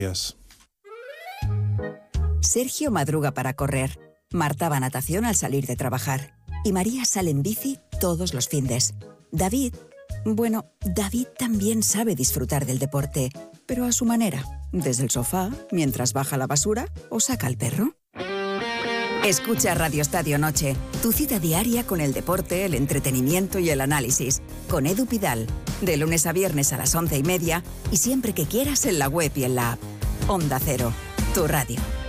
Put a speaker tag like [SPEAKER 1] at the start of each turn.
[SPEAKER 1] Sergio madruga para correr. Marta va a natación al salir de trabajar. Y María sale en bici todos los findes. David también sabe disfrutar del deporte, pero a su manera. Desde el sofá, mientras baja la basura o saca al perro. Escucha Radio Estadio Noche, tu cita diaria con el deporte, el entretenimiento y el análisis. Con Edu Pidal, de lunes a viernes a las 11:30 y siempre que quieras en la web y en la app. Onda Cero, tu radio.